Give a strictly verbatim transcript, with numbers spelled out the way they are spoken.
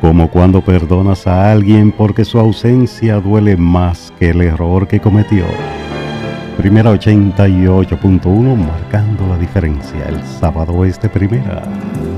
Como cuando perdonas a alguien porque su ausencia duele más que el error que cometió. Primera ochenta y ocho punto uno marcando la diferencia. El sábado oeste primera.